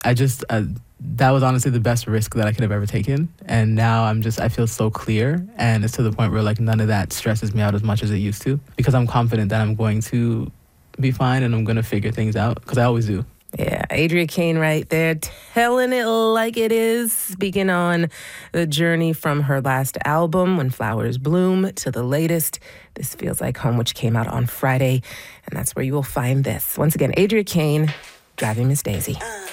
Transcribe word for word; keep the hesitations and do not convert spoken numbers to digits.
I just, uh, that was honestly the best risk that I could have ever taken. And now I'm just, I feel so clear. And it's to the point where like none of that stresses me out as much as it used to, because I'm confident that I'm going to be fine and I'm going to figure things out, because I always do. Yeah, Adria Kane right there, telling it like it is, speaking on the journey from her last album, When Flowers Bloom, to the latest, This Feels Like Home, which came out on Friday. And that's where you will find this. Once again, Adria Kane, Driving Miss Daisy. Uh.